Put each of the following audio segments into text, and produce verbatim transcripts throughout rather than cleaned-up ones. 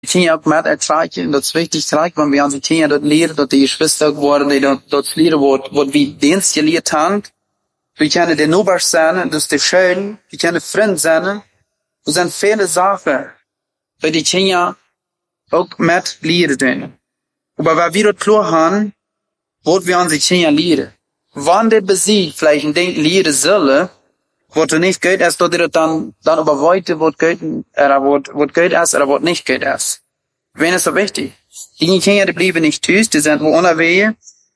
Kinderen ook met uitreiken. Dat is wichtig te reiken, want we onze kinderen dat leren, dat de geschwister ook worden, die dat, dat leren wordt, wat we dienst geleerd hebben. We kunnen de nobers zijn, dus de schön, we kunnen vriend zijn. Er zijn vele zaken, die die kinderen ook met leren doen. Maar waar we dat klaar hebben, wat we onze kinderen leren. Wanneer we ze vielleicht een ding leren zullen, wat er niet goed is, dat er dan, dan überweiten, wat goed, er wat, wat goed is, er wat niet goed is. Wen is dat wichtig? Die kinderen die blijven niet thuis, die zijn wo onderweg,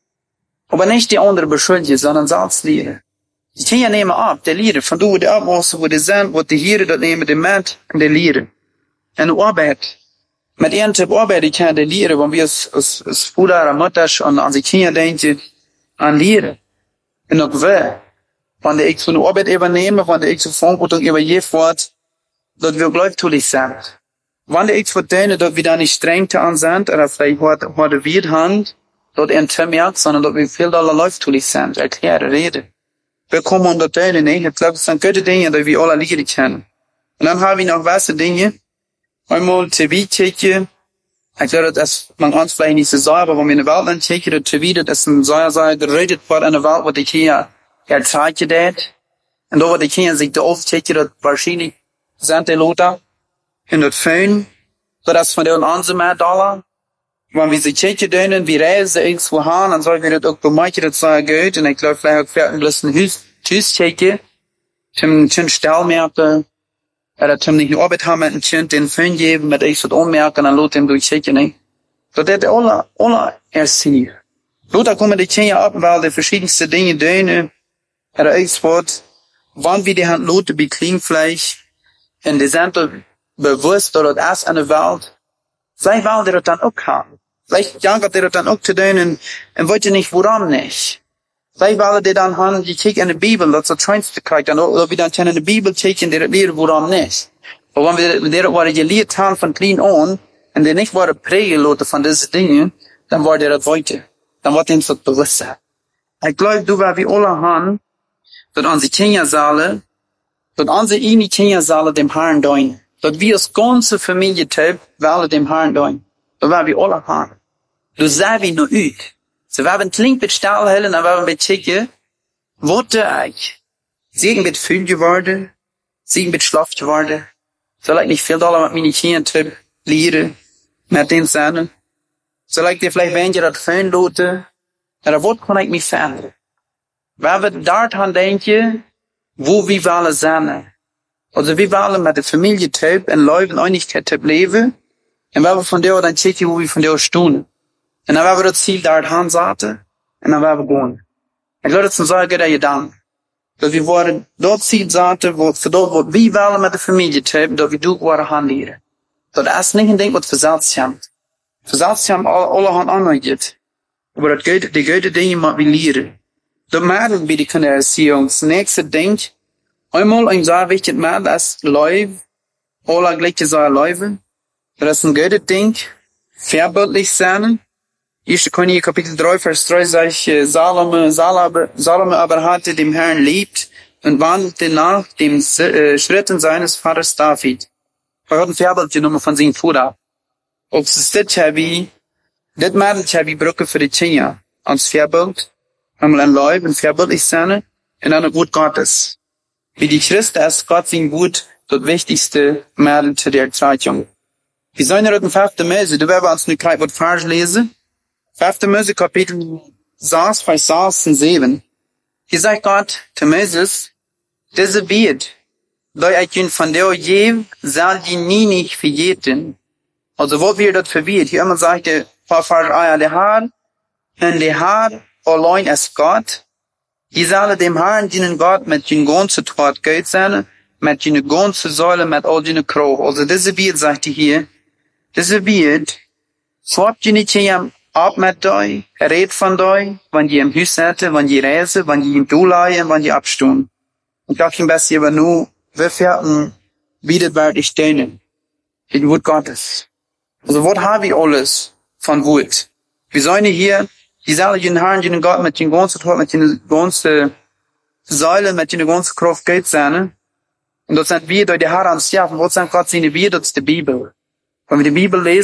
aber nicht die anderen beschuldigen, sondern selbst leren. Die kinderen nemen op, die leren, van hoe de opwassen, wo die zijn, wat die heren dat nemen, die met, en die leren. En de arbeid. Met één type arbeid, die kan die leren, want we als, als, als vader en moeders en onze kinderen denken aan leren. En ook we. Wanneer ik zo'n arbeid übernemen, wanneer ik zo'n verantwoording übergeef word, dat we ook leuftoelig zijn. Wanneer ik verdienen, dat we daar niet streng te aan zijn, of vielleicht hadden we het hand, dat een te merkt, sondern dat we veel dollar leuftoelig zijn, erklären, reden. We komen ondertussen, nee, het blijft zijn goede dingen, dat we alle leren kennen. En dan hebben we nog wijze dingen, eenmaal tv checken. Ik glaube, dat is, man ons vielleicht niet zo zeggen, maar we in de wereld aan checken, dat tv, dat is een zeer, zeer geredet wordt in de wereld, wat ik hier ertreiken deed. En dan wat ik hier zich de overchecken, dat waarschijnlijk zijn de loten in het fijn. Dat is van de onze met dollar. Wanneer we ze checken doen, we reizen eens voor gaan, dan zullen we dat ook bemerken, dat zeer goed. En ik geloof vielleicht ook veel een bisschen huis, huis checken. Zum, zum stelmerken. Er zum nicht Arbeit haben mit dem Kind, den Föhn geben, mit ich so ummerken, dann lot ihm durchchecken, ne? So, das ist alle, alle erst hier. Lothar kommen die Kinder ab, weil die verschiedenste Dinge tun, er ist wird, wann wir die Hand loten bei Klingfleisch, und die sind bewusst, dass das in der Welt, vielleicht wollen die das dann auch haben. Vielleicht jagen die das dann auch zu tun, und, und wollen nicht, warum nicht? Vielleicht wollen die dann haben, die checken in der Bibel, das ist das schönste Krieg, dann, oder wir dann können in der Bibel checken, die das lehren, warum nicht. Aber wenn wir, die das gelehrt haben von klein an, und die nicht waren prägen lassen von diesen Dingen, dann war die das weiter. Dann wird uns das bewusst sein. Ich glaube, du, weil wir alle haben, dass unsere Kindersäle, dass unsere eine Kindersäle dem Herrn dienen. Dass wir als ganze Familie typ, wollen dem Herrn dienen. Das weil wir alle haben. Du sei wie nur uit. So, we hebben klink met staalhellen en we hebben met checken. Wat de ik? Zie ik met vuil geworden? Zie ik met schlaf geworden? Zal ik niet veel dollar met mijn kinderen leren? Met den zijn? Zal ik die vielleicht wendje dat vuil loten? En wat kan ik me veranderen? We hebben daar aan denken, wo we willen zijn. Also we willen met de familie typ en leven eindigheid typ leven. En we hebben van daar dan checken hoe we van daar staan. En dan hebben we dat ziel daar aan zaten. En dan hebben we gewoon. Ik geloof dat ze zeggen dat je dan. Dat we worden dat ziel zaten. Voor dat wat we willen met de familie hebben. Dat we doen worden gaan leren. Dat is niet een ding wat verzelfs hebben. Verzelfs hebben alle, alle gaan aangegeven. Maar dat goede, de goede dingen moeten we leren. Dat maakt bij de kindererziehung. Het nächste ding. Eenmaal een zeer wichtig maakt is leuf. Alle gelijke zeer leuven. Dat is een goede ding. Verbildlich zijn. Eerste Könige Kapitel drei, Vers drei sagt, Salome, Salome, Salome aber hatte dem Herrn liebt und wandelte nach den äh, Schritten seines Vaters David. Wir hatten Verbeld genommen von seinem Vater. Ob es dit hebben, dit maakt hebben Brücke für die Kinder. Als Verbeld, einmal ein Leib, ein verbildlich sein, und dann ein Wort Gottes. Wie die Christen ist Gott sein Wort das wichtigste Mittel zu der Ertreichung. Wir sollen in fünfte Mose, du werden uns nu gleich was falsch lesen. fünfte Mose Kapitel sechs, Vers sechs und sieben. Hier sagt Gott zu Moses, diese wird, da ich ihn von der je, soll die nie nicht verjeten. Also, wo wir das verwirrt? Hier immer sagt der Vers eins, der Herr, und der Herr allein ist Gott. Die sollen dem Herrn dienen Gott mit den ganzen Tod Gott sein, mit den ganzen Säulen, mit all den Kraft. Also, diese wird, sagt er hier, diese wird, so habt ihr nicht hier ab mit euch, red von euch, wenn ihr im Haus seid, wenn ihr reisen, wenn ihr im Duleihen, wenn ihr abstehen. Und da kann besser aber nur, wir werden, wie das werde ich dienen. In Wort Gottes. Also, was haben wir alles von Wort? Wir sollen hier, die sollen den Herrn, den Gott mit den ganzen Tod, mit den ganzen Säulen, mit den ganzen Kraft Gott sein. Und das sind wir, durch die Herren sterben. Was sind Gott seine wir, das ist die Bibel. Wenn wir die Bibel lesen,